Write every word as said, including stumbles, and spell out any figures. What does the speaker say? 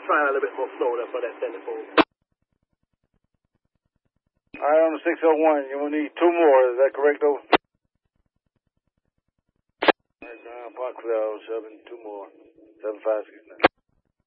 trying a little bit more slow there for that telephone. All right, on the six oh one, you will need two more. Is that correct, over? All right, now, Park Clear, seven, two more. seven five six nine.